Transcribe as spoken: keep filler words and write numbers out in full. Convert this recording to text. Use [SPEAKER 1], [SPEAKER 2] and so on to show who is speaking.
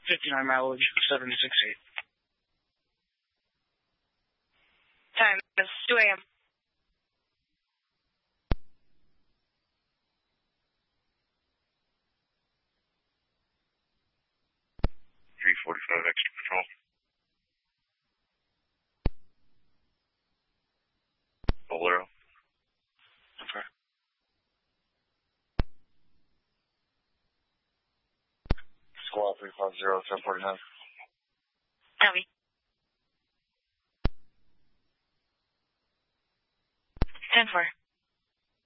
[SPEAKER 1] fifty-nine mileage, seventy-six eight.
[SPEAKER 2] Time is two a.m.
[SPEAKER 3] three forty-five extra patrol. Bolero.
[SPEAKER 1] Okay.
[SPEAKER 3] Squad three five zero, ten forty-nine.
[SPEAKER 2] Copy. ten four.